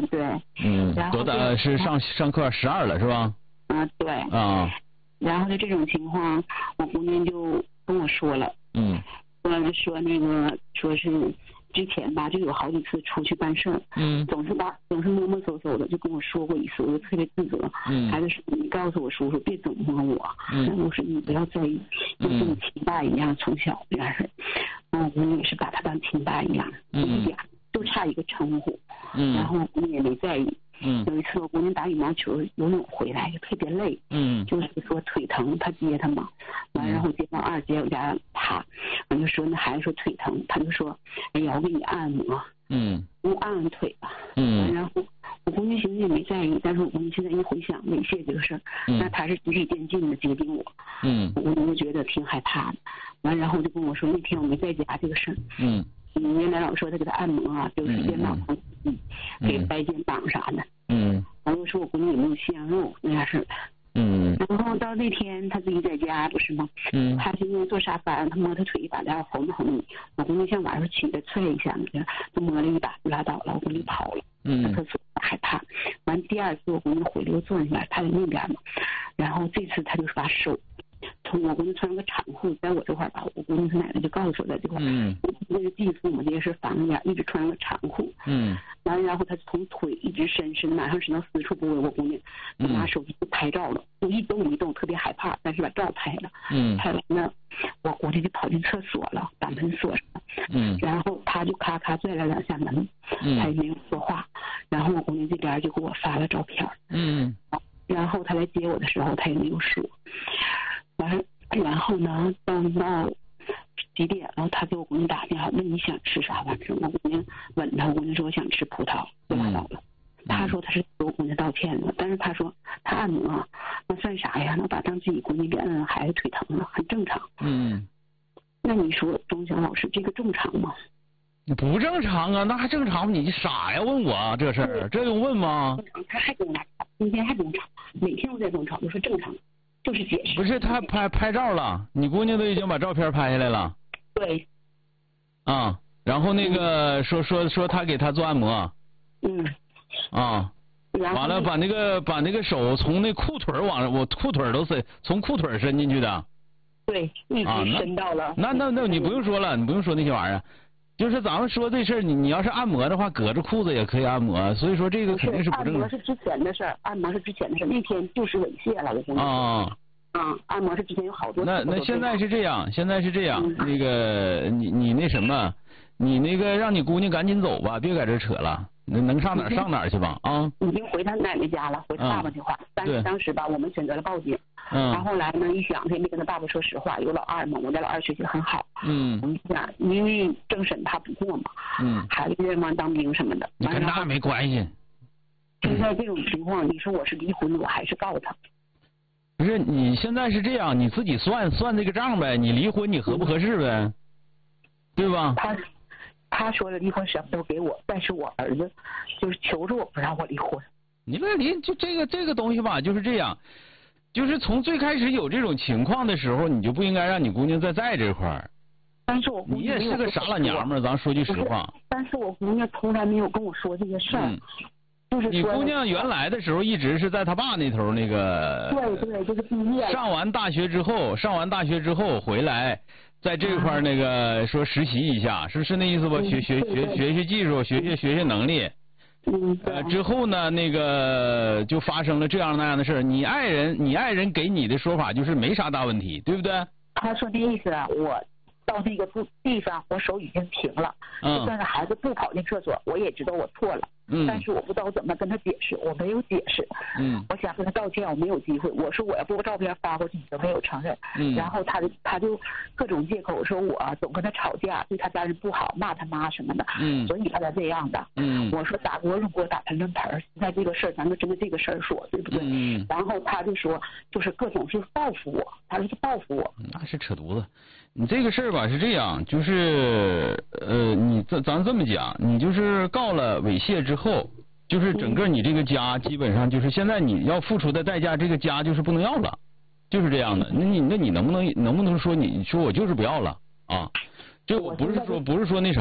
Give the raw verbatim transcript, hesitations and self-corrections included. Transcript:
嗯，对。 嗯， 然后多大？是上上课十二了是吧？ 啊，对。 啊。 然后就这种情况，我姑娘就跟我说了。 嗯。 说说那个说是之前吧，就有好几次出去办事儿， 嗯， 总是把总是摸摸搜搜的，就跟我说过一次，我就特别自责。 嗯， 孩子说你告诉我叔叔别总摸我。 嗯， 我说你不要在意，就跟你亲爸一样，从小这样式。嗯，我也是把他当亲爸一样，一点就差一个称呼。嗯，然后我姑娘也没在意。嗯，有一次我姑娘打羽毛球游泳回来，就特别累。嗯，就是说腿疼，她接她嘛，完然后接到二姐我家她，我就说那孩子说腿疼，她就说，哎呀，我给你按摩。嗯，给你按按腿吧。嗯，然后我姑娘寻思也没在意，但是我姑娘现在一回想猥亵这个事儿，嗯，那她是集体电竞的接近我。嗯，我姑娘就觉得挺害怕的，完然后就跟我说那天我没在家这个事儿。嗯。嗯，原来老说他给他按摩啊，就是肩膀疼，嗯，给掰肩膀啥的。嗯。完了说我姑娘有没有鲜肉那样式的。嗯。然后到那天他自己在家不是吗？嗯。他今天坐沙发，他摸他腿一把，然后哄着哄着，我姑娘像晚上起来踹一下，就摸了一把就拉倒了，我姑娘跑了。嗯。他说害怕。完第二次我姑娘回来又坐下来，他在那边嘛，然后这次他就是把手。从我姑娘穿了个长裤，在我这块儿吧，我姑娘她奶奶就告诉我在这块儿，嗯，那个继父嘛，这也是房家，一直穿了个长裤，嗯，完了然后他从腿一直伸伸，马上伸到私处部位，我姑娘就拿手机拍照了，就一动没动，特别害怕，但是把照拍了，嗯，拍完了，我姑娘就跑进厕所了，把门锁上了，嗯，然后他就咔咔拽了两下门，嗯，他也没有说话，然后我姑娘这边就给我发了照片，嗯，然后他来接我的时候，他也没有说。完了，然后呢，到到几点了？他给我姑娘打电话，问你想吃啥玩意儿？我姑娘问他，我姑娘说我想吃葡萄，就拉倒了。嗯、他说他是给我姑娘道歉的，但是他说他按摩，那算啥呀？那把当自己姑娘给摁孩子腿疼了，很正常。嗯。那你说，钟晓老师这个正常吗？ 不正常啊，那还正常？你傻呀？问我这事儿，这用问吗？ 他还跟我俩吵，今天还跟我吵，每天都在跟我吵，我说正常。就是解释。 不是他拍拍照了，你姑娘都已经把照片拍下来了。 对。 啊，然后那个、嗯、说说说他给他做按摩。 嗯。 啊。完了，把那个把那个手从那裤腿往我裤腿都塞，从裤腿伸进去的。 对，一直伸到了。 啊、那那 那, 那你不用说了，你不用说那些玩意儿。就是咱们说这事儿，你你要是按摩的话，隔着裤子也可以按摩，所以说这个肯定是不正常。 按摩是之前的事儿，按摩是之前的事儿，那天就是猥亵了，我跟你说。啊。啊，按摩是之前有好多次。 那那现在是这样，现在是这样，嗯、那个你你那什么，你那个让你姑娘赶紧走吧，别在这扯了。能上哪儿上哪儿去吧啊！ 已经回他奶奶家了，回他爸爸的话，嗯、但是当时吧，我们选择了报警。嗯。然后后来呢，一想他也没跟他爸爸说实话，有老二嘛，我家老二学习很好。嗯。我们家因为政审他不过嘛。嗯。孩子愿望当兵什么的。 你跟那没关系。 现在这种情况，你说我是离婚，我还是告他？ 不是，你现在是这样，你自己算算这个账呗，你离婚你合不合适呗，嗯、对吧？ 他。他说了离婚什么都给我，但是我儿子就是求着我不让我离婚。 你这离就这个这个东西吧，就是这样，就是从最开始有这种情况的时候，你就不应该让你姑娘再在这块儿。 但是我姑娘你也是个傻老娘们儿，咱说句实话。 但是我姑娘从来没有跟我说这些事儿。嗯就是你姑娘原来的时候一直是在她爸那头那个。 对对，就是毕业。 上完大学之后，上完大学之后回来。在这块那个说实习一下，是是那意思吧？学学学学学技术，学学学学能力。嗯。呃，之后呢，那个就发生了这样那样的事儿。你爱人，你爱人给你的说法就是没啥大问题，对不对？ 他说的意思啊，我到那个地方，我手已经平了，嗯、就算是孩子不跑进厕所，我也知道我错了。嗯，但是我不知道怎么跟他解释，我没有解释。嗯，我想跟他道歉，我没有机会。我说我要不把照片发过去，你都没有承认。嗯，然后他就他就各种借口说我总跟他吵架，对他家人不好，骂他妈什么的。嗯，所以他才这样的。嗯，我说打锅论锅，打盆论盆，现在这个事儿咱就针对这个事儿说，对不对？嗯，然后他就说就是各种是报复我，他说是报复我。 那是扯犊子。你这个事儿吧是这样，就是呃，你咱咱这么讲，你就是告了猥亵之后，就是整个你这个家基本上就是现在你要付出的代价，这个家就是不能要了，就是这样的。那你那你能不能能不能说你说我就是不要了啊？这我不是说不是说那啥。